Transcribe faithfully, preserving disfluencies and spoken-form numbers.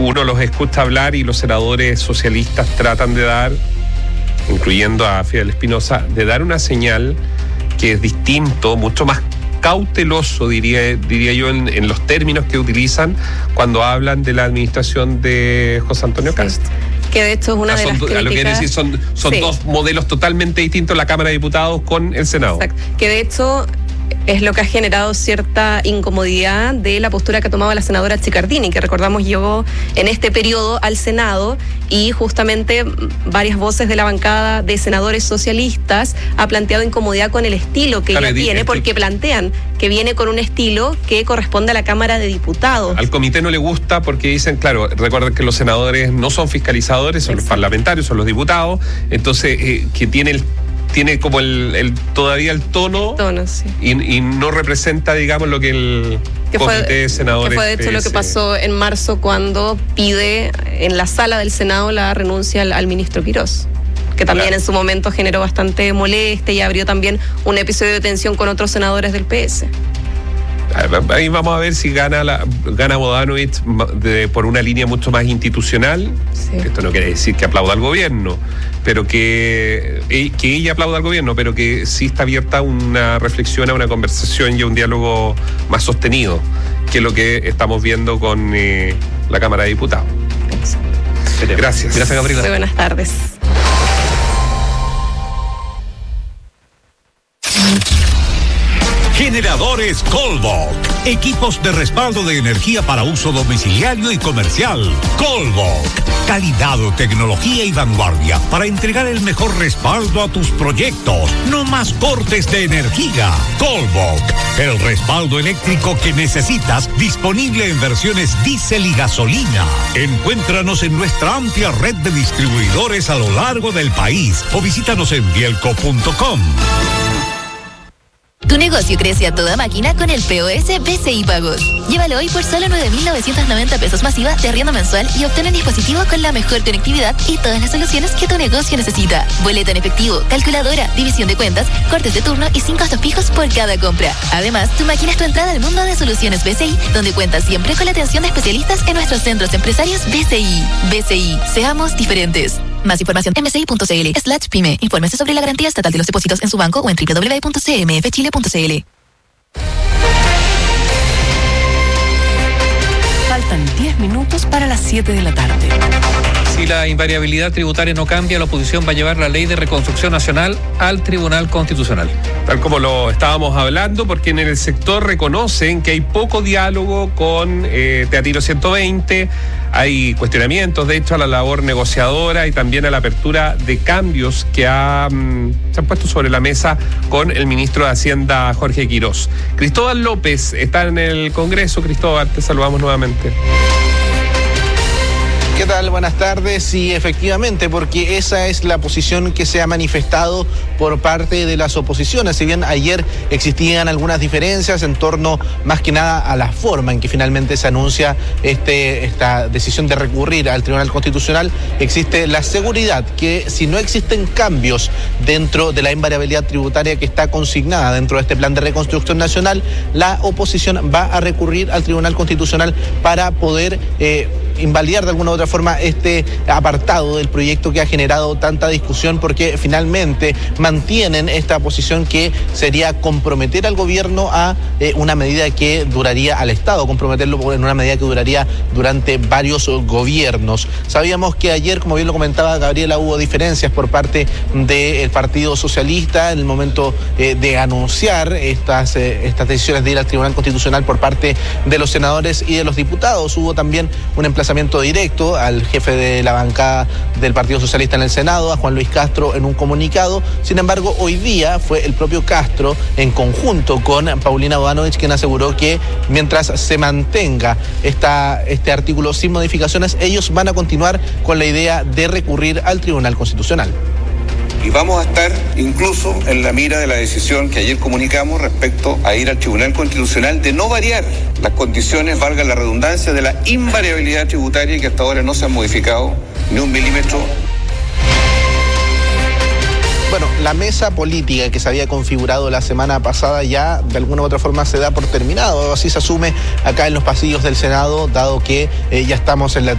uno los escucha hablar y los senadores socialistas tratan de dar, incluyendo a Fidel Espinosa, de dar una señal que es distinto, mucho más cauteloso, diría, diría yo, en, en los términos que utilizan cuando hablan de la administración de José Antonio Cast. Sí. Que de hecho es una o sea, de las son, críticas... A lo que quiere decir, son, son sí. dos modelos totalmente distintos, la Cámara de Diputados con el Senado. Exacto. Que de hecho es lo que ha generado cierta incomodidad de la postura que ha tomado la senadora Chiccardini, que recordamos llegó en este periodo al Senado y justamente varias voces de la bancada de senadores socialistas ha planteado incomodidad con el estilo que claro, ella tiene, porque plantean que viene con un estilo que corresponde a la Cámara de Diputados. Al comité no le gusta porque dicen, claro, recuerden que los senadores no son fiscalizadores, son Exacto. los parlamentarios, son los diputados, entonces eh, que tiene el tiene como el, el todavía el tono, tono sí. y, y no representa, digamos, lo que el que comité fue, de senadores... Que fue de hecho P S. Lo que pasó en marzo cuando pide en la sala del Senado la renuncia al, al ministro Quirós, que también claro. en su momento generó bastante molestia y abrió también un episodio de tensión con otros senadores del P S. Ahí vamos a ver si gana la, gana Bodanovich de, por una línea mucho más institucional. Sí. Esto no quiere decir que aplauda al gobierno, pero que, que ella aplauda al gobierno, pero que sí está abierta a una reflexión, a una conversación y a un diálogo más sostenido, que es lo que estamos viendo con eh, la Cámara de Diputados. Exacto. Gracias. Gracias, Gabriela. Muy buenas tardes. Generadores Colbok. Equipos de respaldo de energía para uso domiciliario y comercial. Colbok. Calidad, tecnología y vanguardia para entregar el mejor respaldo a tus proyectos. No más cortes de energía. Colbok. El respaldo eléctrico que necesitas, disponible en versiones diésel y gasolina. Encuéntranos en nuestra amplia red de distribuidores a lo largo del país o visítanos en bielco punto com. Tu negocio crece a toda máquina con el P O S B C I Pagos. Llévalo hoy por solo nueve mil novecientos noventa pesos masiva de arriendo mensual y obtén un dispositivo con la mejor conectividad y todas las soluciones que tu negocio necesita. Boleto en efectivo, calculadora, división de cuentas, cortes de turno y sin costos fijos por cada compra. Además, tu máquina es tu entrada al mundo de soluciones B C I, donde cuentas siempre con la atención de especialistas en nuestros centros empresarios B C I. B C I, seamos diferentes. Más información en bci.cl slash pyme. Infórmese sobre la garantía estatal de los depósitos en su banco o en doble u doble u doble u punto c m f chile punto c l. Faltan diez minutos para las siete de la tarde. Si la invariabilidad tributaria no cambia, la oposición va a llevar la ley de reconstrucción nacional al Tribunal Constitucional. Tal como lo estábamos hablando, porque en el sector reconocen que hay poco diálogo con eh, Teatino ciento veinte, hay cuestionamientos, de hecho, a la labor negociadora y también a la apertura de cambios que ha, um, se han puesto sobre la mesa con el ministro de Hacienda, Jorge Quirós. Cristóbal López está en el Congreso. Cristóbal, te saludamos nuevamente. ¿Qué tal? Buenas tardes. Sí, efectivamente, porque esa es la posición que se ha manifestado por parte de las oposiciones. Si bien ayer existían algunas diferencias en torno más que nada a la forma en que finalmente se anuncia este, esta decisión de recurrir al Tribunal Constitucional, existe la seguridad que si no existen cambios dentro de la invariabilidad tributaria que está consignada dentro de este plan de reconstrucción nacional, la oposición va a recurrir al Tribunal Constitucional para poder eh, invalidar de alguna u otra forma este apartado del proyecto que ha generado tanta discusión, porque finalmente mantienen esta posición que sería comprometer al gobierno a eh, una medida que duraría, al Estado, comprometerlo en una medida que duraría durante varios gobiernos. Sabíamos que ayer, como bien lo comentaba Gabriela, hubo diferencias por parte del Partido Socialista en el momento eh, de anunciar estas, eh, estas decisiones de ir al Tribunal Constitucional por parte de los senadores y de los diputados. Hubo también un emplazamiento directo al jefe de la bancada del Partido Socialista en el Senado, a Juan Luis Castro, en un comunicado. Sin embargo, hoy día fue el propio Castro, en conjunto con Paulina Bodanovich, quien aseguró que mientras se mantenga esta, este artículo sin modificaciones, ellos van a continuar con la idea de recurrir al Tribunal Constitucional. Y vamos a estar incluso en la mira de la decisión que ayer comunicamos respecto a ir al Tribunal Constitucional de no variar las condiciones, valga la redundancia, de la invariabilidad tributaria, que hasta ahora no se han modificado ni un milímetro. Bueno, la mesa política que se había configurado la semana pasada ya de alguna u otra forma se da por terminado, así se asume acá en los pasillos del Senado, dado que eh, ya estamos en la